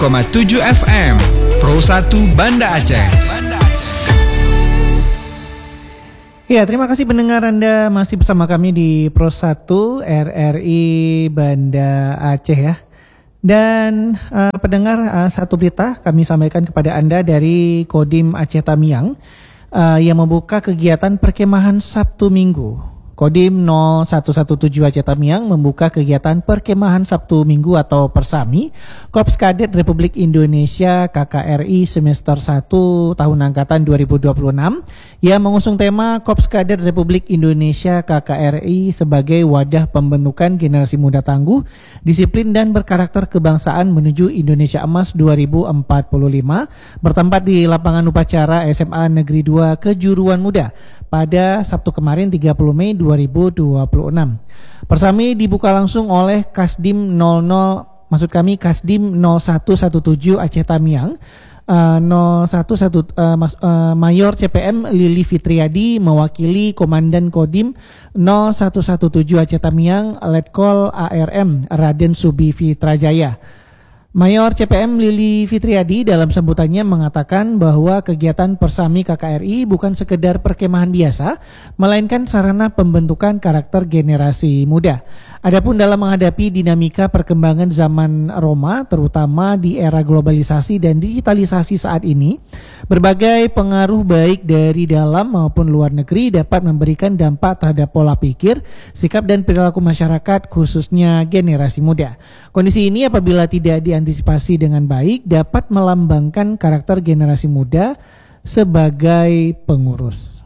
FM Pro 1 Banda Aceh. Ya, terima kasih pendengar Anda masih bersama kami di Pro 1 RRI Banda Aceh ya. Dan pendengar, satu berita kami sampaikan kepada Anda dari Kodim Aceh Tamiang yang membuka kegiatan perkemahan Sabtu Minggu. Kodim 0117 Aceh Tamiang membuka kegiatan perkemahan Sabtu Minggu atau Persami Korps Kadet Republik Indonesia KKRI semester 1 tahun angkatan 2026 yang mengusung tema Korps Kadet Republik Indonesia KKRI sebagai wadah pembentukan generasi muda tangguh, disiplin dan berkarakter kebangsaan menuju Indonesia Emas 2045 bertempat di lapangan upacara SMA Negeri 2 Kejuruan Muda pada Sabtu kemarin 30 Mei 2026. Persami dibuka langsung oleh Kasdim 0117 Aceh Tamiang. Mayor CPM Lili Fitriadi mewakili Komandan Kodim 0117 Aceh Tamiang Letkol ARM Raden Subi Fitrajaya. Mayor CPM Lili Fitriadi dalam sambutannya mengatakan bahwa kegiatan Persami KKRI bukan sekedar perkemahan biasa, melainkan sarana pembentukan karakter generasi muda. Adapun dalam menghadapi dinamika perkembangan zaman Roma, terutama di era globalisasi dan digitalisasi saat ini, berbagai pengaruh baik dari dalam maupun luar negeri dapat memberikan dampak terhadap pola pikir, sikap dan perilaku masyarakat khususnya generasi muda. Kondisi ini apabila tidak diantisipasi dengan baik dapat melambangkan karakter generasi muda sebagai pengurus.